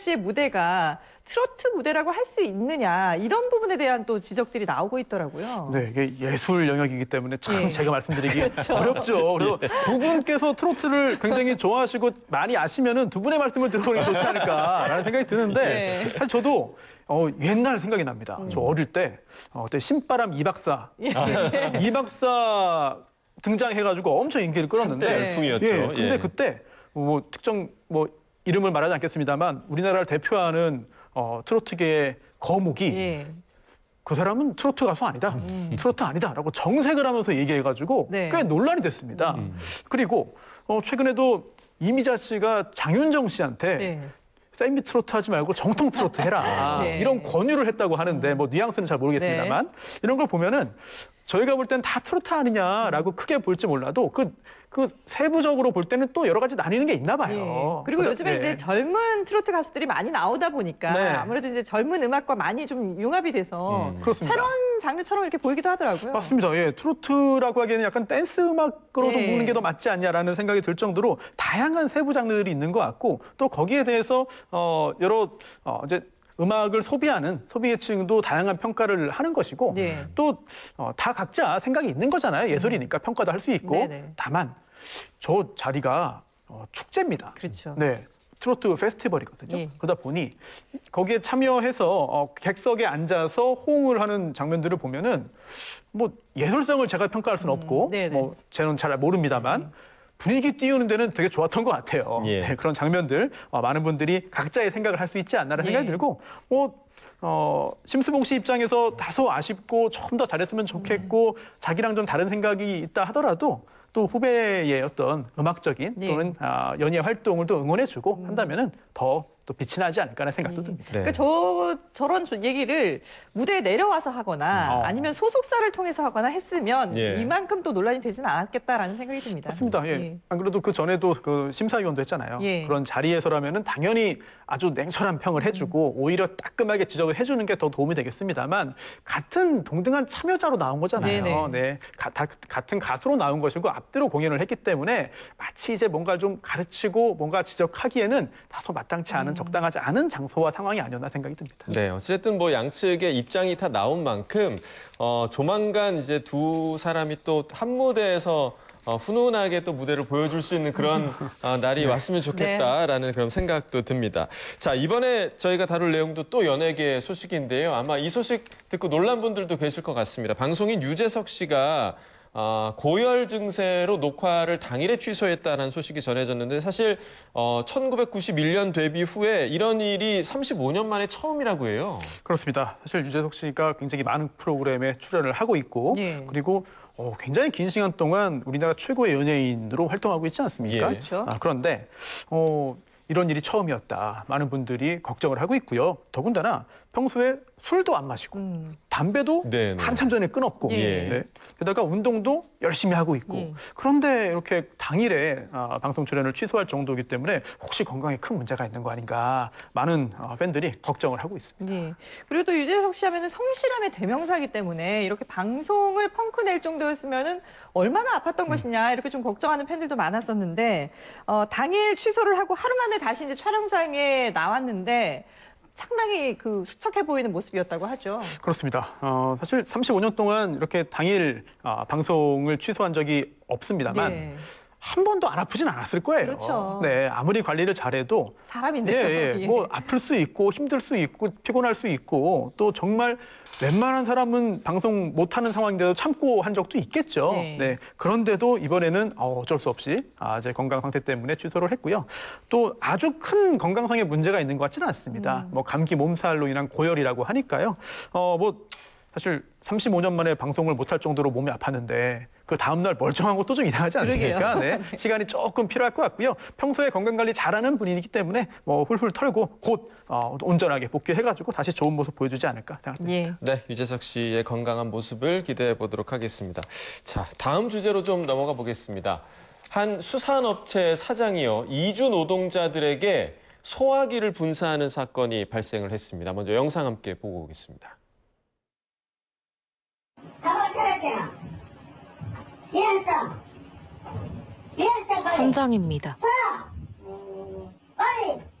씨의 무대가 트로트 무대라고 할 수 있느냐 이런 부분에 대한 또 지적들이 나오고 있더라고요. 네, 이게 예술 영역이기 때문에 참 예. 제가 말씀드리기 그렇죠. 어렵죠. 그래서 두 분께서 트로트를 굉장히 좋아하시고 많이 아시면은 두 분의 말씀을 들어보는 게 좋지 않을까라는 생각이 드는데 네. 사실 저도 옛날 생각이 납니다. 저 어릴 때 그때 신바람 이박사 이박사 등장해가지고 엄청 인기를 끌었는데 한때 열풍이었죠. 예, 근데 예. 그때 뭐 특정 뭐 이름을 말하지 않겠습니다만 우리나라를 대표하는 트로트계의 거목이 예. 그 사람은 트로트 가수 아니다. 트로트 아니다라고 정색을 하면서 얘기해가지고 네. 꽤 논란이 됐습니다. 그리고 최근에도 이미자 씨가 장윤정 씨한테 네. 세미 트로트 하지 말고 정통 트로트 해라. 네. 이런 권유를 했다고 하는데 뭐 뉘앙스는 잘 모르겠습니다만 이런 걸 보면은 저희가 볼 땐 다 트로트 아니냐라고 크게 볼지 몰라도 그 세부적으로 볼 때는 또 여러 가지 나뉘는 게 있나 봐요. 예. 그리고 요즘에 네. 이제 젊은 트로트 가수들이 많이 나오다 보니까 네. 아무래도 이제 젊은 음악과 많이 좀 융합이 돼서 그렇습니다. 새로운 장르처럼 이렇게 보이기도 하더라고요. 맞습니다. 예, 트로트라고 하기에는 약간 댄스 음악으로 좀 네. 보는 게 더 맞지 않냐라는 생각이 들 정도로 다양한 세부 장르들이 있는 것 같고 또 거기에 대해서 여러 이제 음악을 소비하는 소비계층도 다양한 평가를 하는 것이고 네. 또 다 각자 생각이 있는 거잖아요. 예술이니까 평가도 할 수 있고 네네. 다만 저 자리가 축제입니다. 그렇죠. 네. 트로트 페스티벌이거든요. 예. 그러다 보니 거기에 참여해서 객석에 앉아서 호응을 하는 장면들을 보면은 뭐 예술성을 제가 평가할 수는 없고 네네. 뭐 저는 잘 모릅니다만 분위기 띄우는 데는 되게 좋았던 것 같아요. 예. 네, 그런 장면들 많은 분들이 각자의 생각을 할 수 있지 않나라는 예. 생각이 들고 심수봉 씨 입장에서 다소 아쉽고 조금 더 잘했으면 좋겠고 자기랑 좀 다른 생각이 있다 하더라도 또 후배의 어떤 음악적인 예. 또는 연예 활동을 또 응원해주고 한다면은 더 또 빛이 나지 않을까라는 생각도 듭니다. 네. 그러니까 저런 얘기를 무대에 내려와서 하거나 아니면 소속사를 통해서 하거나 했으면 예. 이만큼 또 논란이 되지는 않았겠다라는 생각이 듭니다. 맞습니다. 예. 예. 안 그래도 그 전에도 그 심사위원도 했잖아요. 예. 그런 자리에서라면은 당연히 아주 냉철한 평을 해주고 오히려 따끔하게 지적을 해주는 게 더 도움이 되겠습니다만 같은 동등한 참여자로 나온 거잖아요. 네네. 네, 같은 가수로 나온 것이고 앞뒤로 공연을 했기 때문에 마치 이제 뭔가 좀 가르치고 뭔가 지적하기에는 다소 마땅치 않은 적당하지 않은 장소와 상황이 아니었나 생각이 듭니다. 네, 어쨌든 뭐 양측의 입장이 다 나온 만큼 조만간 이제 두 사람이 또 한 무대에서 훈훈하게 또 무대를 보여줄 수 있는 그런 날이 왔으면 좋겠다라는 그런 생각도 듭니다. 자, 이번에 저희가 다룰 내용도 또 연예계 소식인데요. 아마 이 소식 듣고 놀란 분들도 계실 것 같습니다. 방송인 유재석 씨가 고열 증세로 녹화를 당일에 취소했다는 소식이 전해졌는데 사실 1991년 데뷔 후에 이런 일이 35년 만에 처음이라고 해요. 그렇습니다. 사실 유재석 씨가 굉장히 많은 프로그램에 출연을 하고 있고 예. 그리고 굉장히 긴 시간 동안 우리나라 최고의 연예인으로 활동하고 있지 않습니까? 예. 그렇죠. 그런데 이런 일이 처음이었다. 많은 분들이 걱정을 하고 있고요. 더군다나 평소에 술도 안 마시고 담배도 네네. 한참 전에 끊었고 예. 네. 게다가 운동도 열심히 하고 있고 예. 그런데 이렇게 당일에 방송 출연을 취소할 정도이기 때문에 혹시 건강에 큰 문제가 있는 거 아닌가 많은 팬들이 걱정을 하고 있습니다. 예. 그리고 또 유재석 씨 하면은 성실함의 대명사이기 때문에 이렇게 방송을 펑크 낼 정도였으면은 얼마나 아팠던 것이냐 이렇게 좀 걱정하는 팬들도 많았었는데 당일 취소를 하고 하루 만에 다시 이제 촬영장에 나왔는데 상당히 수척해 보이는 모습이었다고 하죠. 그렇습니다. 사실 35년 동안 이렇게 당일 방송을 취소한 적이 없습니다만 네. 한 번도 안 아프진 않았을 거예요. 그렇죠. 네, 아무리 관리를 잘해도 사람인데요. 예, 예. 뭐 아플 수 있고 힘들 수 있고 피곤할 수 있고 또 정말 웬만한 사람은 방송 못하는 상황인데도 참고 한 적도 있겠죠. 네. 네, 그런데도 이번에는 어쩔 수 없이 제 건강 상태 때문에 취소를 했고요. 또 아주 큰 건강상의 문제가 있는 것 같지는 않습니다. 뭐 감기 몸살로 인한 고열이라고 하니까요. 뭐 사실 35년 만에 방송을 못할 정도로 몸이 아팠는데 그 다음날 멀쩡한 것도 좀 이상하지 않습니까? 네. 시간이 조금 필요할 것 같고요. 평소에 건강관리 잘하는 분이기 때문에 뭐 훌훌 털고 곧 온전하게 복귀해가지고 다시 좋은 모습 보여주지 않을까 생각합니다. 예. 네, 유재석 씨의 건강한 모습을 기대해 보도록 하겠습니다. 자, 다음 주제로 좀 넘어가 보겠습니다. 한 수산업체 사장이요, 이주 노동자들에게 소화기를 분사하는 사건이 발생을 했습니다. 먼저 영상 함께 보고 오겠습니다. 선장입니다.